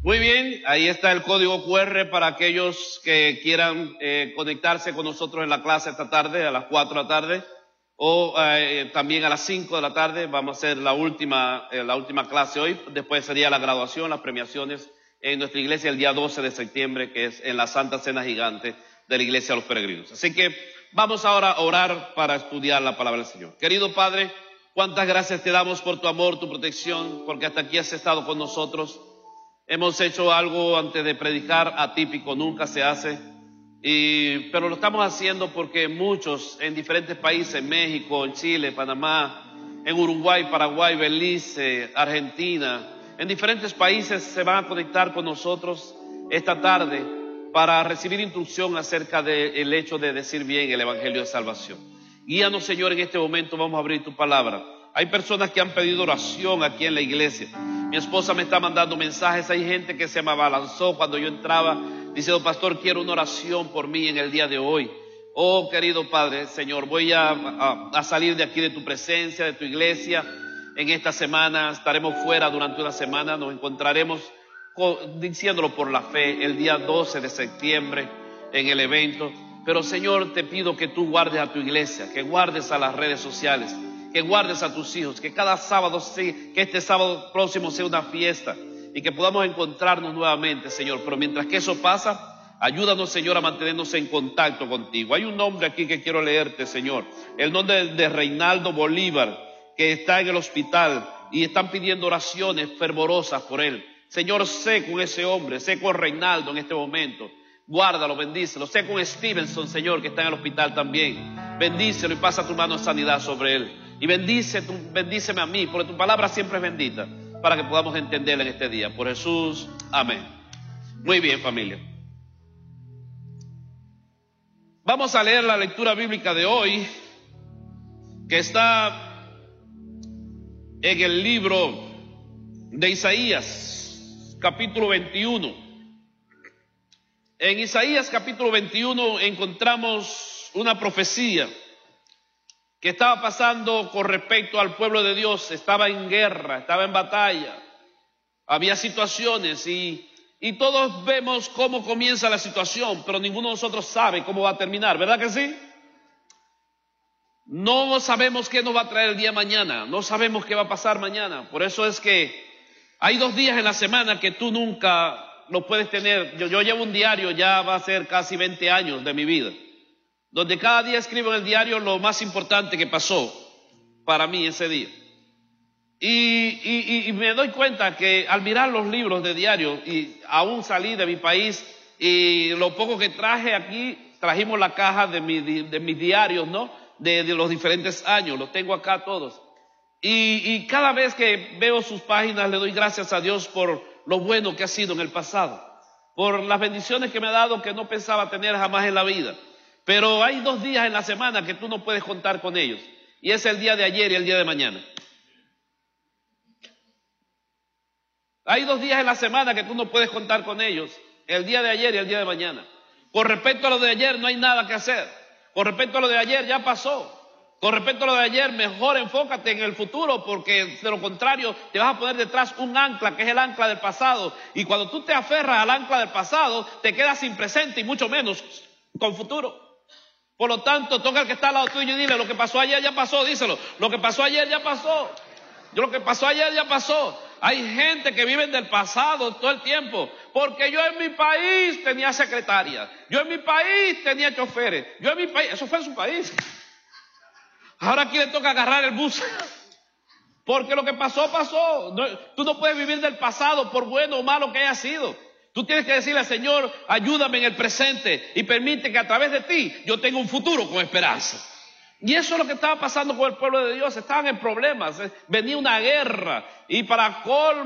Muy bien, ahí está el código QR para aquellos que quieran conectarse con nosotros en la clase esta tarde, a las 4 de la tarde, o también a las 5 de la tarde. Vamos a hacer la última clase hoy. Después sería la graduación, las premiaciones en nuestra iglesia el día 12 de septiembre, que es en la Santa Cena Gigante de la Iglesia de los Peregrinos. Así que vamos ahora a orar para estudiar la palabra del Señor. Querido Padre, cuántas gracias te damos por tu amor, tu protección, porque hasta aquí has estado con nosotros. Hemos hecho algo antes de predicar atípico, nunca se hace, pero lo estamos haciendo porque muchos en diferentes países, en México, en Chile, Panamá, en Uruguay, Paraguay, Belice, Argentina, en diferentes países se van a conectar con nosotros esta tarde para recibir instrucción acerca del hecho de decir bien el Evangelio de Salvación. Guíanos, Señor, en este momento vamos a abrir tu palabra. Hay personas que han pedido oración aquí en la iglesia. Mi esposa me está mandando mensajes. Hay gente que se me abalanzó cuando yo entraba diciendo: pastor, quiero una oración por mí en el día de hoy. Oh, querido Padre, Señor, voy a salir de aquí, de tu presencia, de tu iglesia. En esta semana estaremos fuera durante una semana. Nos encontraremos, diciéndolo por la fe, el día 12 de septiembre en el evento. Pero, Señor, te pido que tú guardes a tu iglesia, que guardes a las redes sociales, que guardes a tus hijos, que cada sábado, que este sábado próximo sea una fiesta y que podamos encontrarnos nuevamente, Señor. Pero mientras que eso pasa, ayúdanos, Señor, a mantenernos en contacto contigo. Hay un nombre aquí que quiero leerte, Señor, el nombre de Reinaldo Bolívar, que está en el hospital y están pidiendo oraciones fervorosas por él. Señor, sé con ese hombre, sé con Reinaldo en este momento. Guárdalo, bendícelo. Sé con Stevenson, Señor, que está en el hospital también. Bendícelo y pasa tu mano de sanidad sobre él. Y bendíceme a mí, porque tu palabra siempre es bendita, para que podamos entenderla en este día. Por Jesús, amén. Muy bien, familia. Vamos a leer la lectura bíblica de hoy, que está en el libro de Isaías, capítulo 21. En Isaías capítulo 21 encontramos una profecía que estaba pasando con respecto al pueblo de Dios. Estaba en guerra, estaba en batalla, había situaciones y todos vemos cómo comienza la situación, pero ninguno de nosotros sabe cómo va a terminar, ¿verdad que sí? No sabemos qué nos va a traer el día de mañana, no sabemos qué va a pasar mañana. Por eso es que hay 2 días en la semana que tú nunca lo puedes tener. Yo llevo un diario, ya va a ser casi 20 años de mi vida, donde cada día escribo en el diario lo más importante que pasó para mí ese día. Y me doy cuenta que al mirar los libros de diario, y aún salí de mi país, y lo poco que traje aquí, trajimos la caja de mis diarios, ¿no? De los diferentes años, los tengo acá todos. Y cada vez que veo sus páginas le doy gracias a Dios por lo bueno que ha sido en el pasado, por las bendiciones que me ha dado que no pensaba tener jamás en la vida. Pero hay 2 días en la semana que tú no puedes contar con ellos, y es el día de ayer y el día de mañana. Hay 2 días en la semana que tú no puedes contar con ellos, el día de ayer y el día de mañana. Con respecto a lo de ayer no hay nada que hacer. Con respecto a lo de ayer ya pasó. Con respecto a lo de ayer, mejor enfócate en el futuro, porque de lo contrario te vas a poner detrás un ancla, que es el ancla del pasado. Y cuando tú te aferras al ancla del pasado, te quedas sin presente y mucho menos con futuro. Por lo tanto, toca al que está al lado tuyo y dile: lo que pasó ayer ya pasó, díselo. Lo que pasó ayer ya pasó. Lo que pasó ayer ya pasó. Hay gente que vive del pasado todo el tiempo, porque yo en mi país tenía secretaria, yo en mi país tenía choferes, yo en mi país, eso fue en su país. Ahora aquí le toca agarrar el bus, porque lo que pasó, pasó. No, tú no puedes vivir del pasado, por bueno o malo que haya sido. Tú tienes que decirle al Señor: ayúdame en el presente y permite que a través de ti yo tenga un futuro con esperanza. Y eso es lo que estaba pasando con el pueblo de Dios. Estaban en problemas, venía una guerra, y para colmo